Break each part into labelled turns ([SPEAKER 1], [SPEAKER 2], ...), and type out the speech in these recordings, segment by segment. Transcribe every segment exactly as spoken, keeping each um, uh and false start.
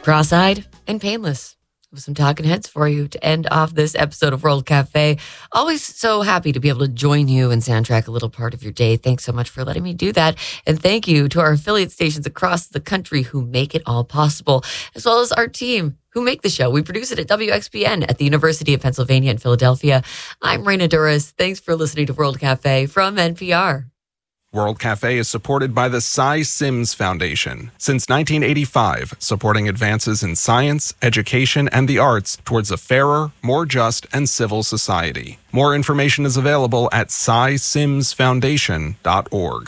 [SPEAKER 1] Cross-eyed and painless. With some talking heads for you to end off this episode of World Cafe. Always so happy to be able to join you and soundtrack a little part of your day. Thanks so much for letting me do that. And thank you to our affiliate stations across the country who make it all possible, as well as our team who make the show. We produce it at W X P N at the University of Pennsylvania in Philadelphia. I'm Raina Duras. Thanks for listening to World Cafe from N P R.
[SPEAKER 2] World Cafe is supported by the Cy Sims Foundation. Since nineteen eighty-five, supporting advances in science, education, and the arts towards a fairer, more just, and civil society. More information is available at cy sims foundation dot org.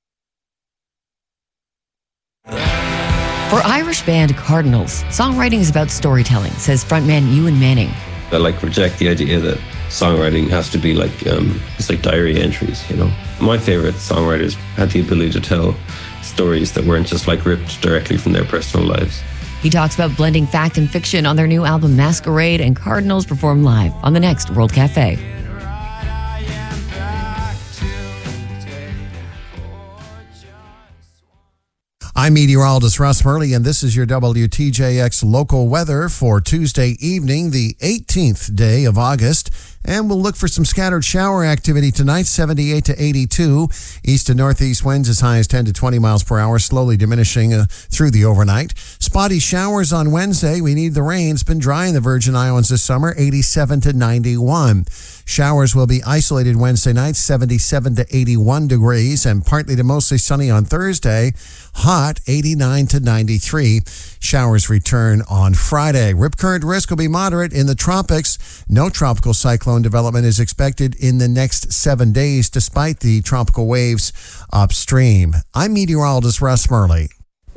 [SPEAKER 1] For Irish band Cardinals, songwriting is about storytelling, says frontman Ewan Manning.
[SPEAKER 3] I like reject the idea that songwriting has to be like um, it's like diary entries, you know. My favorite songwriters had the ability to tell stories that weren't just like ripped directly from their personal lives.
[SPEAKER 1] He talks about blending fact and fiction on their new album Masquerade, and Cardinals perform live on the next World Cafe.
[SPEAKER 4] I'm meteorologist Russ Murley, and this is your W T J X local weather for Tuesday evening, the eighteenth day of August. And we'll look for some scattered shower activity tonight, seventy-eight to eighty-two. East to northeast winds as high as ten to twenty miles per hour, slowly diminishing uh, through the overnight. Spotty showers on Wednesday. We need the rain. It's been dry in the Virgin Islands this summer, eighty-seven to ninety-one. Showers will be isolated Wednesday night, seventy-seven to eighty-one degrees, and partly to mostly sunny on Thursday. Hot, eighty-nine to ninety-three. Showers return on Friday. Rip current risk will be moderate in the tropics. No tropical cyclone development is expected in the next seven days, despite the tropical waves upstream. I'm meteorologist Russ Murley.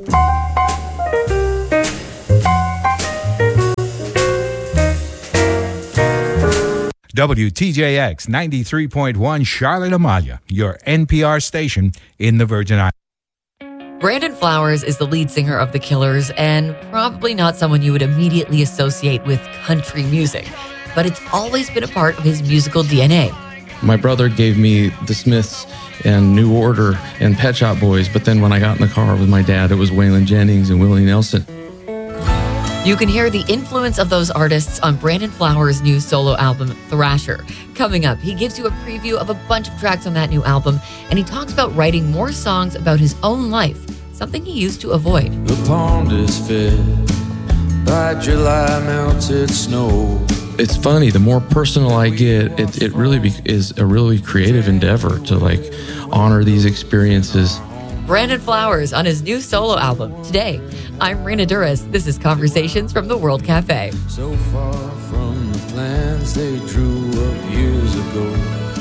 [SPEAKER 5] W T J X ninety-three point one Charlotte Amalia, your N P R station in the Virgin Islands.
[SPEAKER 1] Brandon Flowers is the lead singer of The Killers, and probably not someone you would immediately associate with country music, but it's always been a part of his musical D N A.
[SPEAKER 6] My brother gave me The Smiths and New Order and Pet Shop Boys, but then when I got in the car with my dad, it was Waylon Jennings and Willie Nelson.
[SPEAKER 1] You can hear the influence of those artists on Brandon Flowers' new solo album, Thrasher. Coming up, he gives you a preview of a bunch of tracks on that new album, and he talks about writing more songs about his own life, something he used to avoid.
[SPEAKER 7] The pond is fed by July melted snow.
[SPEAKER 6] It's funny, the more personal I get, it, it really be, is a really creative endeavor to like honor these experiences.
[SPEAKER 1] Brandon Flowers on his new solo album today. I'm Raina Duras. This is Conversations from the World Cafe.
[SPEAKER 7] So far from the plans they drew up years ago.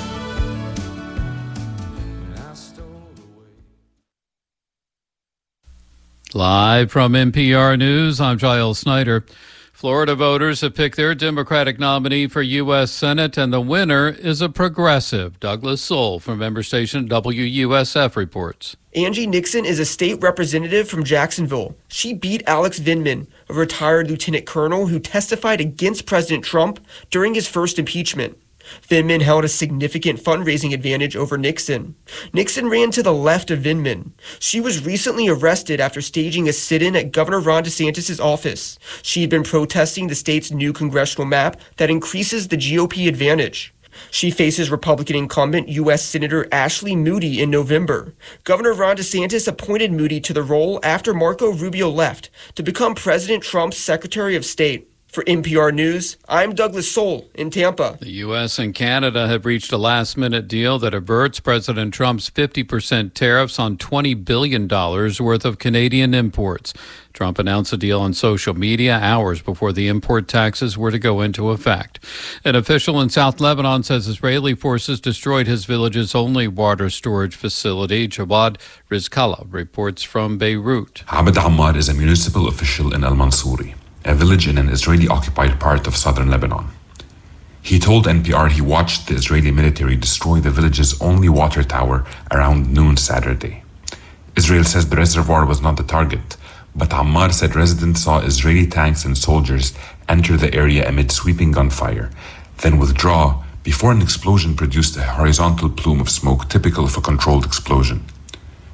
[SPEAKER 8] Live from N P R News, I'm Giles Snyder. Florida voters have picked their Democratic nominee for U S Senate, and the winner is a progressive. Douglas Soul from member station W U S F reports.
[SPEAKER 9] Angie Nixon is a state representative from Jacksonville. She beat Alex Vindman, a retired lieutenant colonel who testified against President Trump during his first impeachment. Vindman held a significant fundraising advantage over Nixon. Nixon ran to the left of Vindman. She was recently arrested after staging a sit-in at Governor Ron DeSantis' office. She had been protesting the state's new congressional map that increases the G O P advantage. She faces Republican incumbent U S Senator Ashley Moody in November. Governor Ron DeSantis appointed Moody to the role after Marco Rubio left to become President Trump's Secretary of State. For N P R News, I'm Douglas Soul in Tampa.
[SPEAKER 8] The U S and Canada have reached a last-minute deal that averts President Trump's fifty percent tariffs on twenty billion dollars worth of Canadian imports. Trump announced the deal on social media hours before the import taxes were to go into effect. An official in South Lebanon says Israeli forces destroyed his village's only water storage facility. Jawad Rizkallah reports from Beirut.
[SPEAKER 10] Abed Ammar is a municipal official in Al-Mansouri, a village in an Israeli-occupied part of southern Lebanon. He told N P R he watched the Israeli military destroy the village's only water tower around noon Saturday. Israel says the reservoir was not the target, but Ammar said residents saw Israeli tanks and soldiers enter the area amid sweeping gunfire, then withdraw before an explosion produced a horizontal plume of smoke typical of a controlled explosion.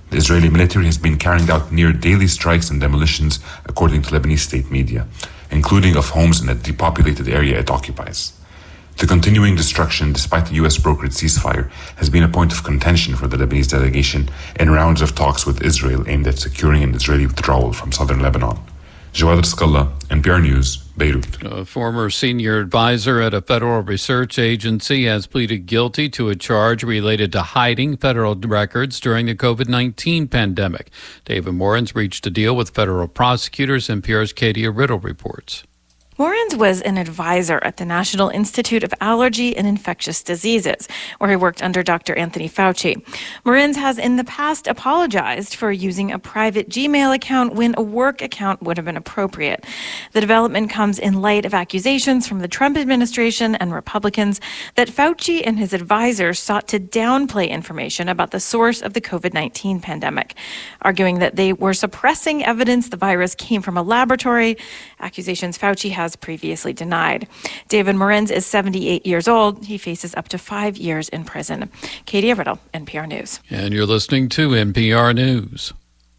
[SPEAKER 10] The Israeli military has been carrying out near daily strikes and demolitions, according to Lebanese state media, including of homes in the depopulated area it occupies. The continuing destruction, despite the U S brokered ceasefire, has been a point of contention for the Lebanese delegation in rounds of talks with Israel aimed at securing an Israeli withdrawal from southern Lebanon. Jawad Rizqallah, N P R News, Beirut.
[SPEAKER 8] A former senior advisor at a federal research agency has pleaded guilty to a charge related to hiding federal records during the COVID nineteen pandemic. David Morans reached a deal with federal prosecutors. N P R's Katia Riddle reports.
[SPEAKER 11] Morans was an advisor at the National Institute of Allergy and Infectious Diseases, where he worked under Doctor Anthony Fauci. Morans has in the past apologized for using a private Gmail account when a work account would have been appropriate. The development comes in light of accusations from the Trump administration and Republicans that Fauci and his advisors sought to downplay information about the source of the COVID nineteen pandemic, arguing that they were suppressing evidence the virus came from a laboratory, accusations Fauci has previously denied. David Morans is seventy-eight years old. He faces up to five years in prison. Katie Riddle, N P R News.
[SPEAKER 8] And you're listening to N P R News.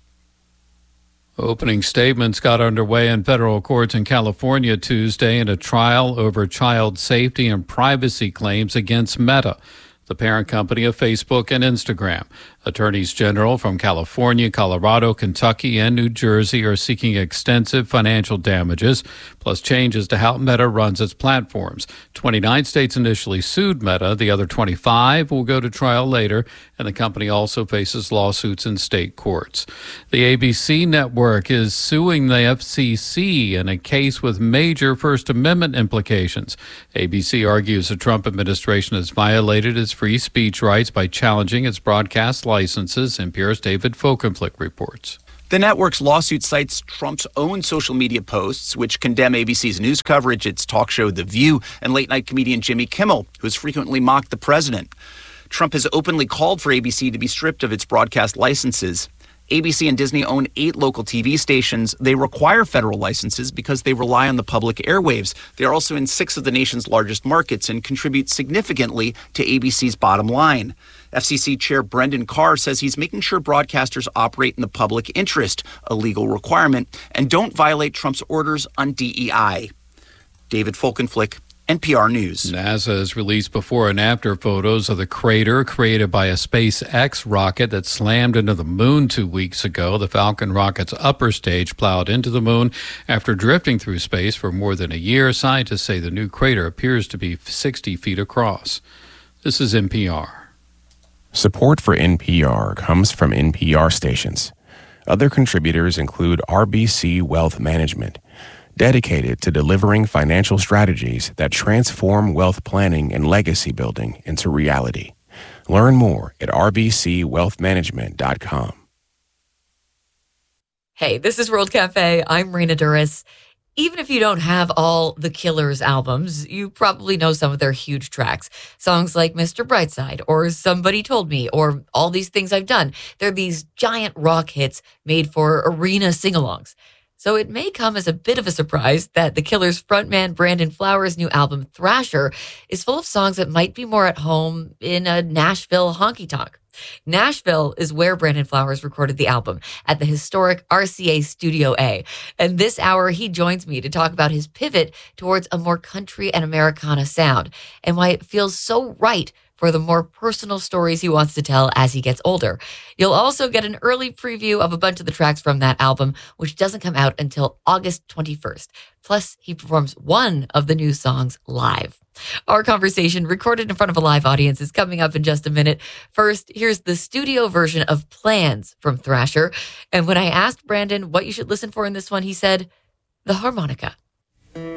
[SPEAKER 8] Opening statements got underway in federal courts in California Tuesday in a trial over child safety and privacy claims against Meta, the parent company of Facebook and Instagram. Attorneys general from California, Colorado, Kentucky, and New Jersey are seeking extensive financial damages, plus changes to how Meta runs its platforms. twenty-nine states initially sued Meta. The other twenty-five will go to trial later, and the company also faces lawsuits in state courts. The A B C network is suing the F C C in a case with major First Amendment implications. A B C argues the Trump administration has violated its free speech rights by challenging its broadcast licenses. N P R's David Folkenflik reports.
[SPEAKER 12] The network's lawsuit cites Trump's own social media posts, which condemn A B C's news coverage, its talk show The View, and late-night comedian Jimmy Kimmel, who has frequently mocked the president. Trump has openly called for A B C to be stripped of its broadcast licenses. A B C and Disney own eight local T V stations. They require federal licenses because they rely on the public airwaves. They are also in six of the nation's largest markets and contribute significantly to A B C's bottom line. F C C Chair Brendan Carr says he's making sure broadcasters operate in the public interest, a legal requirement, and don't violate Trump's orders on D E I. David Folkenflik, N P R News.
[SPEAKER 8] NASA has released before and after photos of the crater created by a SpaceX rocket that slammed into the moon two weeks ago. The Falcon rocket's upper stage plowed into the moon after drifting through space for more than a year. Scientists say the new crater appears to be sixty feet across. This is N P R.
[SPEAKER 13] Support for N P R comes from N P R stations. Other contributors include R B C Wealth Management, dedicated to delivering financial strategies that transform wealth planning and legacy building into reality. Learn more at r b c wealth management dot com.
[SPEAKER 1] Hey, this is World Cafe. I'm Rena Duras. Even if you don't have all the Killers albums, you probably know some of their huge tracks. Songs like Mister Brightside or Somebody Told Me or All These Things I've Done. They're these giant rock hits made for arena sing-alongs. So it may come as a bit of a surprise that the Killers frontman Brandon Flowers' new album, Thrasher, is full of songs that might be more at home in a Nashville honky-tonk. Nashville is where Brandon Flowers recorded the album, at the historic R C A Studio A. And this hour, he joins me to talk about his pivot towards a more country and Americana sound and why it feels so right for the more personal stories he wants to tell as he gets older. You'll also get an early preview of a bunch of the tracks from that album, which doesn't come out until August twenty-first. Plus, he performs one of the new songs live. Our conversation, recorded in front of a live audience, is coming up in just a minute. First, here's the studio version of Plans from Thrasher. And when I asked Brandon what you should listen for in this one, he said, the harmonica.